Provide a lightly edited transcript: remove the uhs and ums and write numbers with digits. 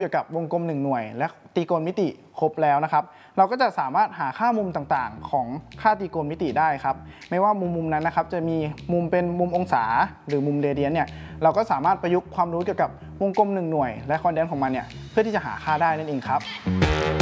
เกี่ยวกับวงกลม1หน่วยและตรีโกณมิติครบแล้วนะครับเราก็จะสามารถหาค่ามุมต่างๆของค่าตรีโกณมิติได้ครับไม่ว่ามุมนั้นนะครับจะมีมุมเป็นมุมองศาหรือมุมเรเดียนเนี่ยเราก็สามารถประยุกต์ความรู้เกี่ยวกับวงกลม1หน่วยและคอนเดนซ์ของมันเนี่ยเพื่อที่จะหาค่าได้นั่นเองครับ